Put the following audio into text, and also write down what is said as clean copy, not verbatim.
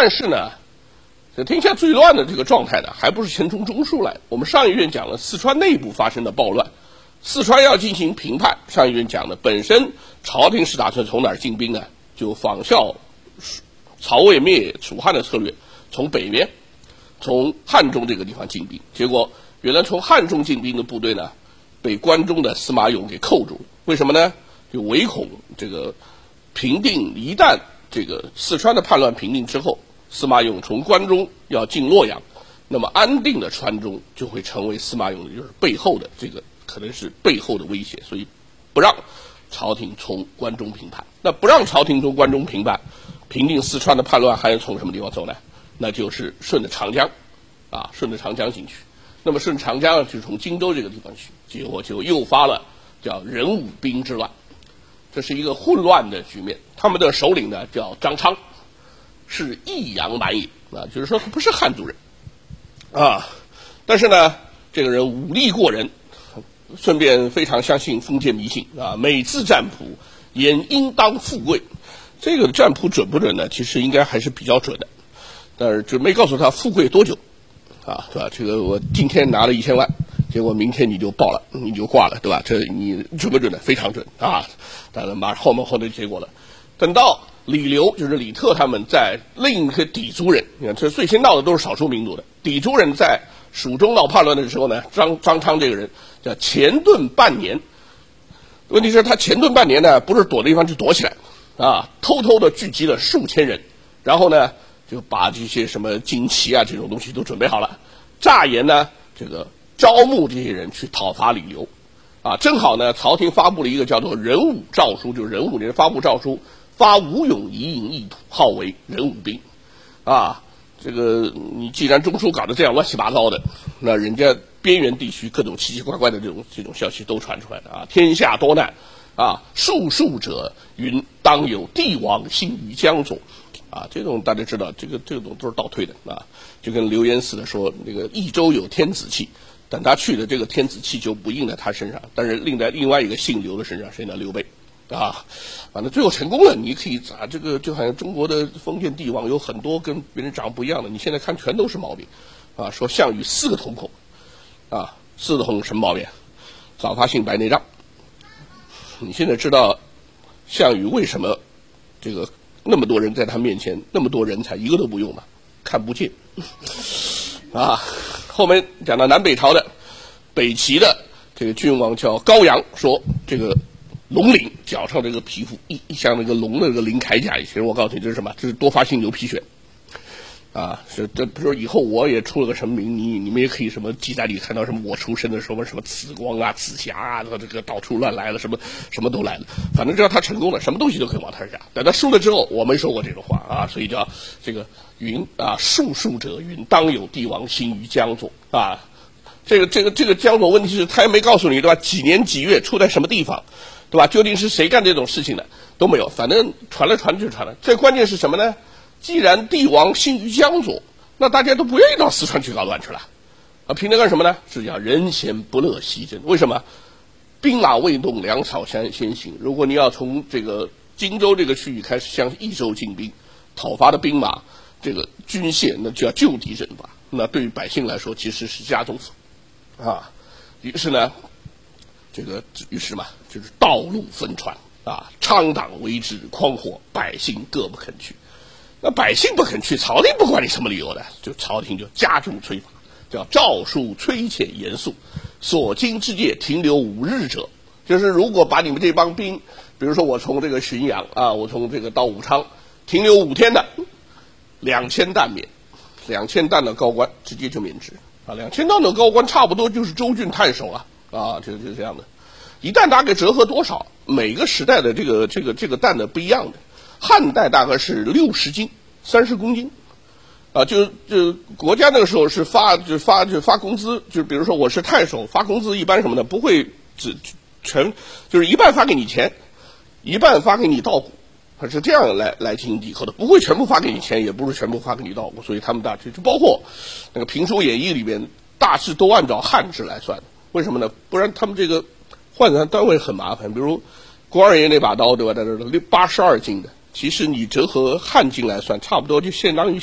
但是呢，这天下最乱的这个状态呢，还不是钱钟中枢来。我们上一院讲了四川内部发生的暴乱，四川要进行平叛。上一院讲的，本身朝廷是打算从哪儿进兵呢？就仿效曹魏灭楚汉的策略，从北边，从汉中这个地方进兵。结果原来从汉中进兵的部队呢，被关中的司马勇给扣住。为什么呢？就唯恐这个平定，一旦这个四川的叛乱平定之后，司马勇从关中要进洛阳，那么安定的川中就会成为司马勇就是背后的这个可能是背后的威胁，所以不让朝廷从关中平叛。那不让朝廷从关中平叛，平定四川的叛乱还要从什么地方走呢？那就是顺着长江，顺着长江进去。那么顺长江就从荆州这个地方去，结果就诱发了叫壬午兵之乱。这是一个混乱的局面。他们的首领呢叫张昌，是益阳蛮夷就是说他不是汉族人但是呢，这个人武力过人，顺便非常相信封建迷信每字占卜言应当富贵。这个占卜准不准呢？其实应该还是比较准的，但是就没告诉他富贵多久对吧？这个我今天拿了1000万，结果明天你就爆了，你就挂了，对吧？这你准不准的？非常准当然马后面结果了。等到李刘就是李特他们在另一个氐族人，你看这最先闹的都是少数民族的氐族人在蜀中闹叛乱的时候呢，张昌这个人叫前遁半年。问题是他前遁半年呢，不是躲的地方就躲起来偷偷的聚集了数千人，然后呢就把这些什么旌旗这种东西都准备好了，诈言呢这个招募这些人去讨伐李刘正好呢朝廷发布了一个叫做壬午诏书，就是壬午年发布诏书，发吴勇以引义土，号为壬午兵这个你既然中枢搞得这样乱七八糟的，那人家边缘地区各种奇奇怪怪的这种消息都传出来的天下多难术数者云当有帝王信于江左这种大家知道，这种都是倒推的就跟刘焉似的说，那个益州有天子气，等他去的这个天子气就不印在他身上，但是印在另外一个姓刘的身上，谁呢？刘备反正最后成功了。你可以这个就好像中国的封建帝王有很多跟别人长不一样的，你现在看全都是毛病说项羽4个瞳孔4个瞳孔什么毛病？早发性白内障。你现在知道项羽为什么这个那么多人在他面前，那么多人才一个都不用吗？看不见后面讲到南北朝的北齐的这个君王叫高阳，说这个龙鳞脚上这个皮肤像那个龙的这个鳞铠甲，其实我告诉你这是什么？这是多发性牛皮癣是这不是以后我也出了个什么名，你们也可以什么记载里看到什么我出生的什么紫光紫霞这个到处乱来了，什么都来了。反正只要他成功了，什么东西都可以往他下。等他输了之后，我没说过这种话所以叫这个云术数者云当有帝王心于江左这个江左问题是他也没告诉你，对吧？几年几月出在什么地方，对吧？究竟是谁干这种事情的都没有，反正传了就传了。最关键是什么呢？既然帝王心于江左，那大家都不愿意到四川去搞乱去了凭着干什么呢？是叫人闲不乐西征。为什么？兵马未动，粮草先行。如果你要从这个荆州这个区域开始向益州进兵，讨伐的兵马这个军械，那就要就地正法。那对于百姓来说，其实是加重于是呢，就是道路分川昌党为之匡火，百姓各不肯去。那百姓不肯去，朝廷不管你什么理由的，就朝廷就加重催发，叫诏书催遣严肃，所经之界停留5日者，就是如果把你们这帮兵，比如说我从这个浔阳我从这个到武昌停留5天的，2000担免，2000担的高官直接就免职2000担的高官差不多就是州郡太守了就是这样的。一担大概折合多少？每个时代的这个担的不一样的。汉代大概是60斤，30公斤就国家那个时候是发工资，就是比如说我是太守，发工资一般什么的不会就是一半发给你钱，一半发给你稻谷，它是这样来进行抵扣的，不会全部发给你钱，也不是全部发给你稻谷。所以他们大致就包括那个评书演义里面大致都按照汉制来算的。为什么呢？不然他们这个换算单位很麻烦。比如关二爷那把刀，对吧？在这82斤的，其实你折合汉斤来算，差不多就相当于